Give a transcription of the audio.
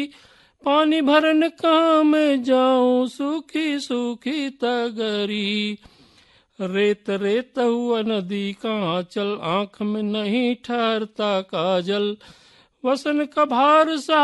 पानी भरन कहाँ मैं जाऊं, सूखी सूखी तगरी। रेत रेत हुआ नदी का चल, आंख में नहीं ठहरता काजल। वसन का भार सा